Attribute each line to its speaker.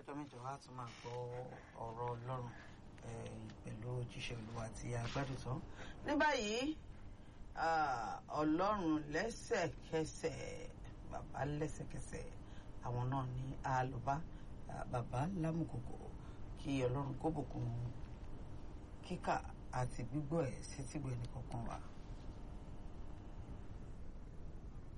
Speaker 1: ọjọ́ mẹ́jọ á tún máa gbọ́ ọ̀rọ̀ Ọlọ́run pẹ̀lú ojúṣe Olúwa tí a gbádùn tán. Ní báyìí Ọlọ́run lẹ́sẹ̀kẹsẹ̀, bàbá lẹ́sẹ̀kẹsẹ̀, àwọn náà ní àlùbá bàbá lámùkòkò. Kí Ọlọ́run kó bùkún kíkà àti gbígbọ́ ẹ̀ sétígbọ̀ ẹnì kọ̀ọ̀kan wa.